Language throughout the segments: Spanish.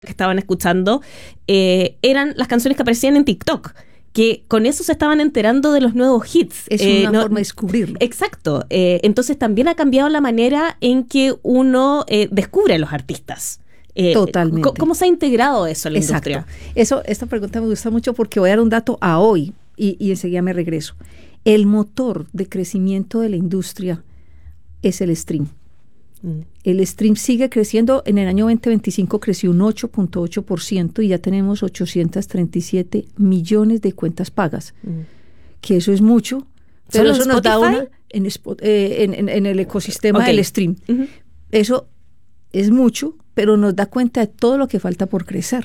que estaban escuchando eran las canciones que aparecían en TikTok, que con eso se estaban enterando de los nuevos hits. Es una forma de descubrirlo. Exacto. Entonces también ha cambiado la manera en que uno descubre a los artistas. Totalmente. ¿Cómo se ha integrado eso en la industria? Esta pregunta me gusta mucho porque voy a dar un dato a hoy y enseguida me regreso. El motor de crecimiento de la industria es el stream. El stream sigue creciendo. En el año 2025 creció un 8.8% y ya tenemos 837 millones de cuentas pagas. Que eso es mucho. Pero eso nos da una en el ecosistema del stream. Eso es mucho, pero nos da cuenta de todo lo que falta por crecer.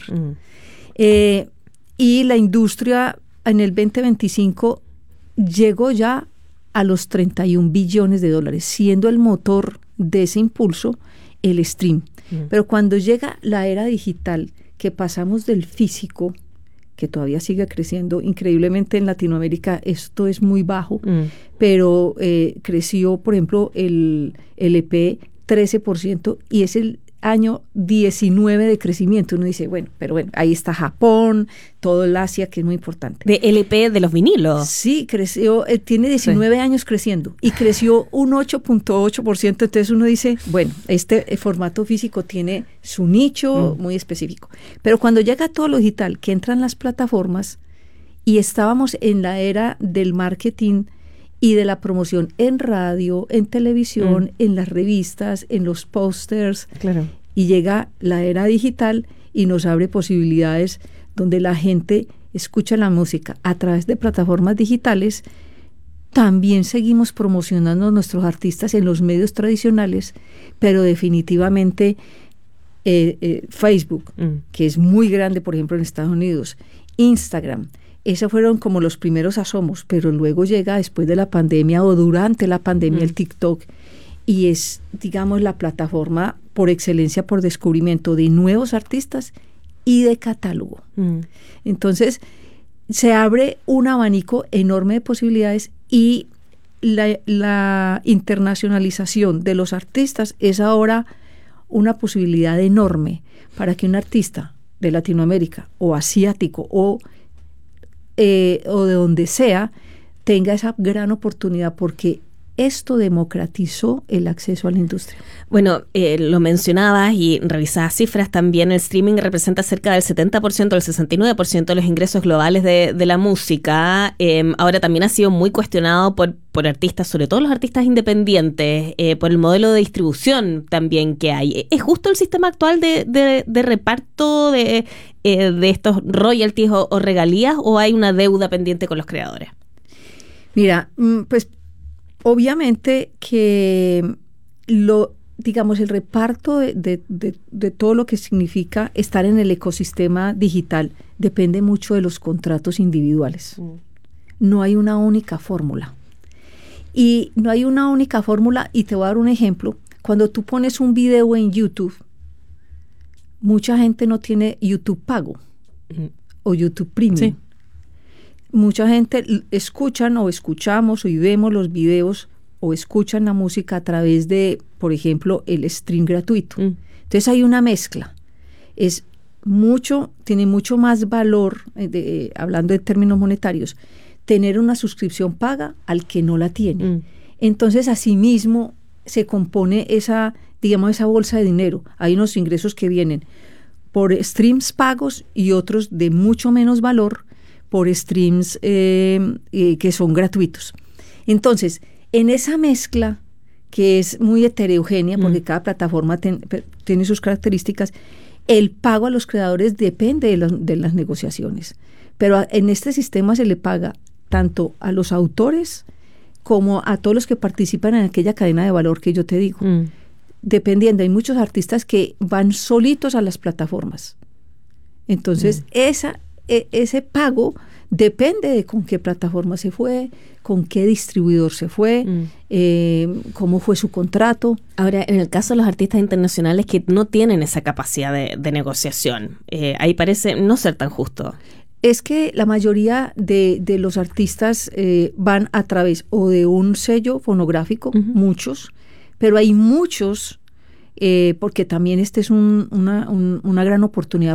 Y la industria en el 2025 llegó ya a los 31 billones de dólares, siendo el motor de ese impulso el stream. Pero cuando llega la era digital, que pasamos del físico, que todavía sigue creciendo increíblemente en Latinoamérica, esto es muy bajo, pero creció, por ejemplo, el EP 13% y es el año 19 de crecimiento. Uno dice, bueno, ahí está Japón, todo el Asia, que es muy importante. ¿De LP de los vinilos? Sí, creció, tiene 19 años creciendo y creció un 8.8%. Entonces uno dice, bueno, este formato físico tiene su nicho muy específico. Pero cuando llega todo lo digital, que entran las plataformas y estábamos en la era del marketing y de la promoción en radio, en televisión, en las revistas, en los pósters. Claro. Y llega la era digital y nos abre posibilidades donde la gente escucha la música a través de plataformas digitales. También seguimos promocionando a nuestros artistas en los medios tradicionales, pero definitivamente Facebook, que es muy grande, por ejemplo, en Estados Unidos, Instagram. Esos fueron como los primeros asomos, pero luego llega después de la pandemia o durante la pandemia el TikTok y es, digamos, la plataforma por excelencia por descubrimiento de nuevos artistas y de catálogo. Entonces, se abre un abanico enorme de posibilidades y la internacionalización de los artistas es ahora una posibilidad enorme para que un artista de Latinoamérica o asiático o de donde sea, tenga esa gran oportunidad porque esto democratizó el acceso a la industria. Bueno, lo mencionabas y revisabas cifras también. El streaming representa cerca del 70%, del 69% de los ingresos globales de la música. Ahora también ha sido muy cuestionado por artistas, sobre todo los artistas independientes, por el modelo de distribución también que hay. ¿Es justo el sistema actual de reparto de estos royalties o regalías o hay una deuda pendiente con los creadores? Mira, pues obviamente que digamos, el reparto de todo lo que significa estar en el ecosistema digital depende mucho de los contratos individuales. No hay una única fórmula. Y no hay una única fórmula, y te voy a dar un ejemplo. Cuando tú pones un video en YouTube, mucha gente no tiene YouTube pago o YouTube Premium. Sí. Mucha gente escuchan o escuchamos y vemos los videos o escuchan la música a través de, por ejemplo, el stream gratuito. Entonces hay una mezcla. Tiene mucho más valor, hablando de términos monetarios, tener una suscripción paga al que no la tiene. Entonces, asimismo, se compone esa bolsa de dinero. Hay unos ingresos que vienen por streams pagos y otros de mucho menos valor por streams que son gratuitos. Entonces, en esa mezcla, que es muy heterogénea, porque cada plataforma tiene sus características, el pago a los creadores depende de las negociaciones. Pero en este sistema se le paga tanto a los autores como a todos los que participan en aquella cadena de valor que yo te digo. Dependiendo, hay muchos artistas que van solitos a las plataformas. Entonces, ese pago depende de con qué plataforma se fue, con qué distribuidor se fue, cómo fue su contrato. Ahora, en el caso de los artistas internacionales que no tienen esa capacidad de negociación, ahí parece no ser tan justo. Es que la mayoría de los artistas van a través o de un sello fonográfico, muchos, pero hay muchos porque también este es una gran oportunidad